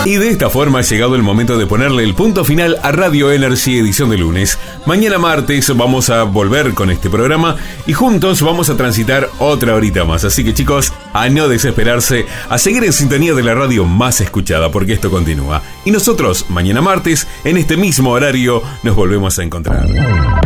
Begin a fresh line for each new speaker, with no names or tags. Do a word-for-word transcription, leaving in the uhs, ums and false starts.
Y de esta forma ha llegado el momento de ponerle el punto final a Radio Energy edición de lunes. Mañana martes vamos a volver con este programa y juntos vamos a transitar otra horita más. Así que chicos, a no desesperarse, a seguir en sintonía de la radio más escuchada, porque esto continúa. Y nosotros, mañana martes, en este mismo horario, nos volvemos a encontrar.